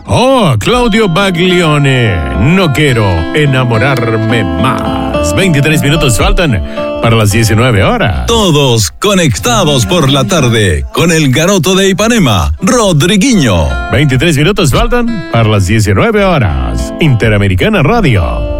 Oh, Claudio Baglione, no quiero enamorarme más. 23 minutos faltan para las 19 horas. Todos conectados por la tarde con el Garoto de Ipanema, Rodriguinho. 23 minutos faltan para las 19 horas. Interamericana Radio.